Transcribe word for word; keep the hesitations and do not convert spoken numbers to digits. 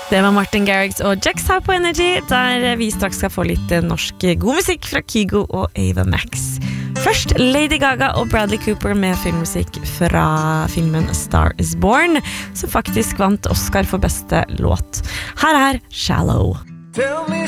Det var Martin Garrix og Jax her på Energy, der vi straks skal få litt norsk god musikk fra Kygo og Ava Max. Først Lady Gaga og Bradley Cooper med filmmusikk fra filmen Star is Born, som faktisk vant Oscar for beste låt. Her er Shallow.